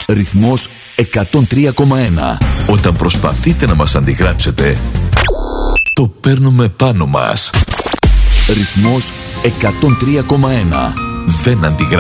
Ρυθμός 103,1. Όταν προσπαθείτε να μας αντιγράψετε, το παίρνουμε πάνω μας. Ρυθμός 103,1. Δεν αντιγράψετε.